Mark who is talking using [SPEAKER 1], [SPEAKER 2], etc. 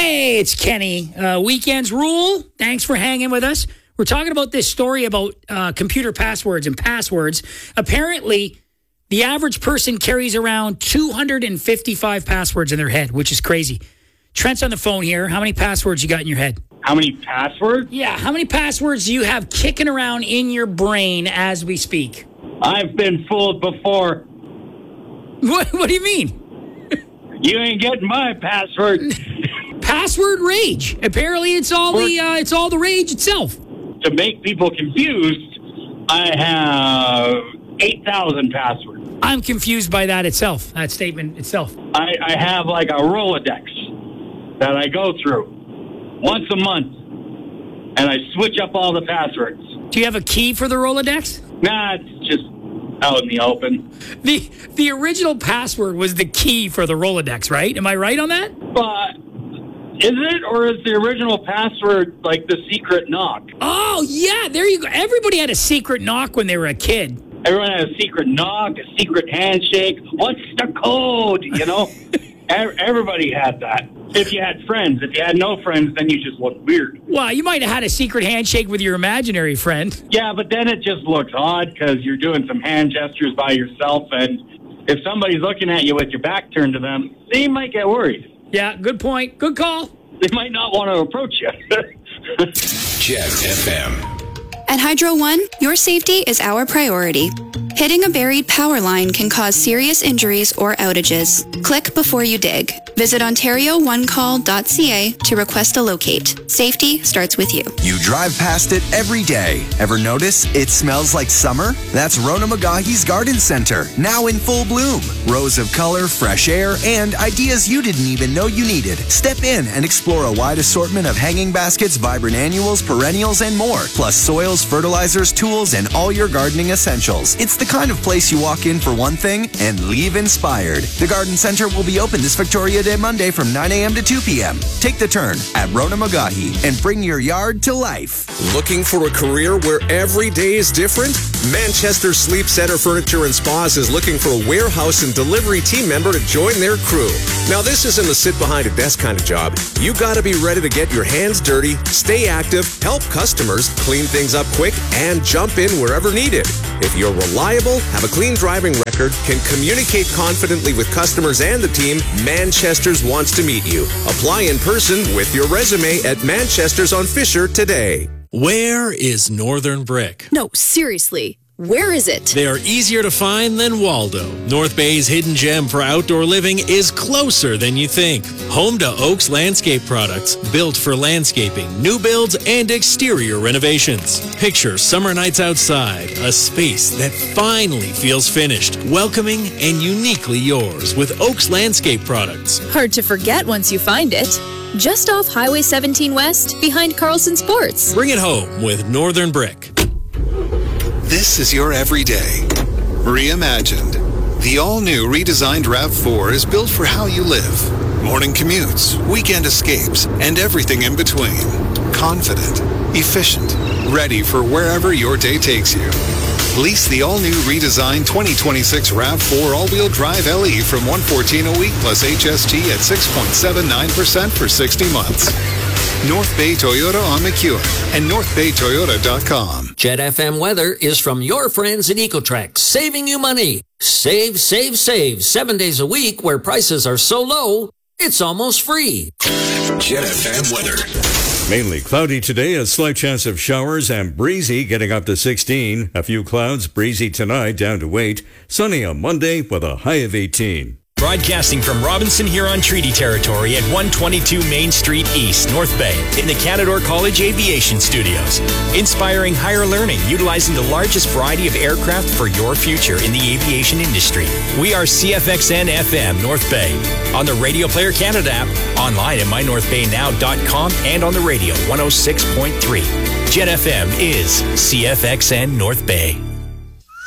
[SPEAKER 1] Hey, it's Kenny. Weekends rule. Thanks for hanging with us. We're talking about this story about computer passwords and passwords. Apparently, the average person carries around 255 passwords in their head, which is crazy. Trent's on the phone here. How many passwords you got in your head?
[SPEAKER 2] How many passwords?
[SPEAKER 1] Yeah, how many passwords do you have kicking around in your brain as we speak?
[SPEAKER 2] I've been fooled before.
[SPEAKER 1] What do you mean?
[SPEAKER 2] You ain't getting my password.
[SPEAKER 1] Password rage. Apparently, it's all the rage itself.
[SPEAKER 2] To make people confused, I have 8,000 passwords.
[SPEAKER 1] I'm confused by that statement itself.
[SPEAKER 2] I have like a Rolodex that I go through once a month, and I switch up all the passwords.
[SPEAKER 1] Do you have a key for the Rolodex?
[SPEAKER 2] Nah, it's just out in the open.
[SPEAKER 1] The original password was the key for the Rolodex, right? Am I right on that?
[SPEAKER 2] But is it, or is the original password like the secret knock?
[SPEAKER 1] Oh, yeah, there you go. Everybody had a secret knock when they were a kid.
[SPEAKER 2] Everyone had a secret knock, a secret handshake. What's the code? You know? Everybody had that. If you had friends. If you had no friends, then you just looked weird.
[SPEAKER 1] Well, you might have had a secret handshake with your imaginary friend.
[SPEAKER 2] Yeah, but then it just looks odd because you're doing some hand gestures by yourself, and if somebody's looking at you with your back turned to them, they might get worried.
[SPEAKER 1] Yeah, good point. Good call.
[SPEAKER 2] They might not want to approach you.
[SPEAKER 3] Jet FM.
[SPEAKER 4] At Hydro One, your safety is our priority. Hitting a buried power line can cause serious injuries or outages. Click before you dig. Visit OntarioOneCall.ca to request a locate. Safety starts with you.
[SPEAKER 5] You drive past it every day. Ever notice it smells like summer? That's Rona Magahi's Garden Center, now in full bloom. Rows of color, fresh air, and ideas you didn't even know you needed. Step in and explore a wide assortment of hanging baskets, vibrant annuals, perennials, and more. Plus soils, fertilizers, tools, and all your gardening essentials. It's the kind of place you walk in for one thing and leave inspired. The Garden Center will be open this Victoria Day Monday from 9 a.m. to 2 p.m. Take the turn at Rona Magahi and bring your yard to life.
[SPEAKER 3] Looking for a career where every day is different? Manchester Sleep Center Furniture and Spas is looking for a warehouse and delivery team member to join their crew. Now, this isn't a sit behind a desk kind of job. You got to be ready to get your hands dirty, stay active, help customers, clean things up quick, and jump in wherever needed. If you're reliable, have a clean driving record, can communicate confidently with customers and the team, Manchester's wants to meet you. Apply in person with your resume at Manchester's on Fisher today.
[SPEAKER 6] Where is Northern Brick?
[SPEAKER 7] No, seriously. Where is it?
[SPEAKER 6] They are easier to find than Waldo. North Bay's hidden gem for outdoor living is closer than you think. Home to Oaks Landscape Products, built for landscaping, new builds, and exterior renovations. Picture summer nights outside, a space that finally feels finished, welcoming, and uniquely yours with Oaks Landscape Products.
[SPEAKER 7] Hard to forget once you find it. Just off Highway 17 West, behind Carlson Sports.
[SPEAKER 6] Bring it home with Northern Brick.
[SPEAKER 8] This is your everyday. Reimagined. The all-new redesigned RAV4 is built for how you live. Morning commutes, weekend escapes, and everything in between. Confident, efficient, ready for wherever your day takes you. Lease the all-new redesigned 2026 RAV4 all-wheel drive LE from $114 a week plus HST at 6.79% for 60 months. North Bay Toyota on McEwen and northbaytoyota.com.
[SPEAKER 9] Jet FM weather is from your friends at Ecotrex, saving you money. Save, save, save 7 days a week where prices are so low, it's almost free.
[SPEAKER 3] Jet FM weather.
[SPEAKER 10] Mainly cloudy today, a slight chance of showers and breezy getting up to 16. A few clouds, breezy tonight down to 8. Sunny on Monday with a high of 18.
[SPEAKER 11] Broadcasting from Robinson Huron Treaty Territory at 122 Main Street East, North Bay, in the Canadore College Aviation Studios. Inspiring higher learning, utilizing the largest variety of aircraft for your future in the aviation industry. We are CFXN FM North Bay, on the Radio Player Canada app, online at mynorthbaynow.com, and on the radio 106.3. Jet FM is CFXN North Bay.